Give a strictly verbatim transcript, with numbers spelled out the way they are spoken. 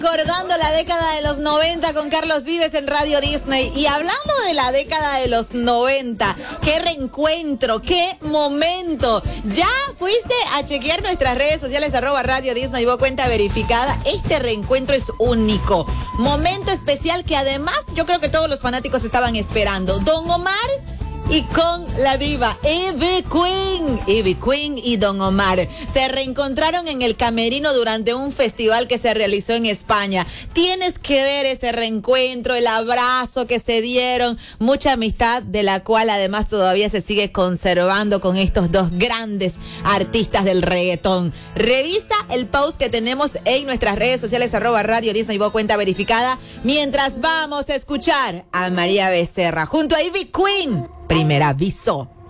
Recordando la década de los noventa con Carlos Vives en Radio Disney. Y hablando de la década de los noventa, qué reencuentro, qué momento. Ya fuiste a chequear nuestras redes sociales, arroba Radio Disney, vos cuenta verificada. Este reencuentro es único. Momento especial que además yo creo que todos los fanáticos estaban esperando. Don Omar y con la diva Ivy Queen. Ivy Queen y Don Omar se reencontraron en el camerino durante un festival que se realizó en España. Tienes que ver ese reencuentro, el abrazo que se dieron, mucha amistad de la cual además todavía se sigue conservando con estos dos grandes artistas del reggaetón. Revisa el post que tenemos en nuestras redes sociales, arroba Radio Disney, vos cuenta verificada, mientras vamos a escuchar a María Becerra junto a Ivy Queen. Primer aviso.